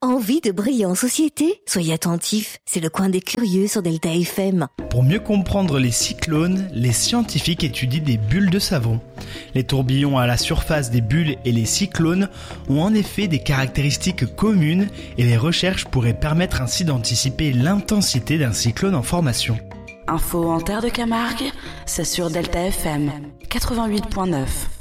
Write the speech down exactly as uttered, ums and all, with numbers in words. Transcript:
Envie de briller en société ? Soyez attentifs, c'est le coin des curieux sur Delta F M. Pour mieux comprendre les cyclones, les scientifiques étudient des bulles de savon. Les tourbillons à la surface des bulles et les cyclones ont en effet des caractéristiques communes et les recherches pourraient permettre ainsi d'anticiper l'intensité d'un cyclone en formation. Info en terre de Camargue, c'est sur Delta F M quatre-vingt-huit point neuf.